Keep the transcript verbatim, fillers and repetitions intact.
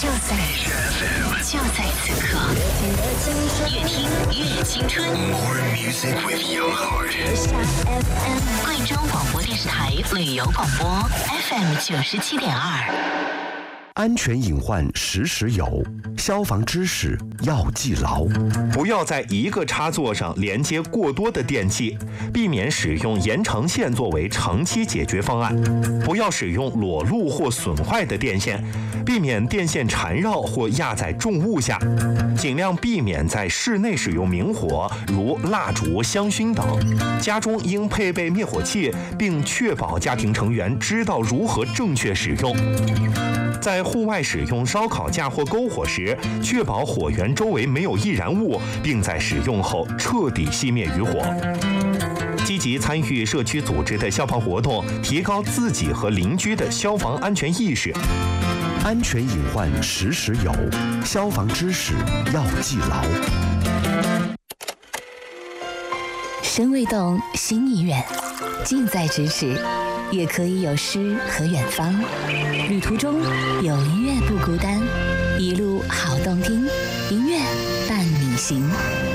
就在就在此刻，越听越青春。 More music with young heart. 贵州广播电视台旅游广播 F M 九十七点二。 安全隐患时时有，消防知识要记牢。 不要在一个插座上连接过多的电器，避免使用延长线作为长期解决方案。不要使用裸露或损坏的电线，避免电线缠绕或压在重物下。尽量避免在室内使用明火，如蜡烛、香薰等。家中应配备灭火器，并确保家庭成员知道如何正确使用。在户外使用烧烤架或篝火时，确保火源周围没有易燃物，并在使用后彻底熄灭余火。积极参与社区组织的消防活动，提高自己和邻居的消防安全意识。 安全隐患时时有，消防知识要记牢。 身未动，心已远，近在咫尺，也可以有诗和远方。旅途中有音乐不孤单，一路好动听，音乐伴你行。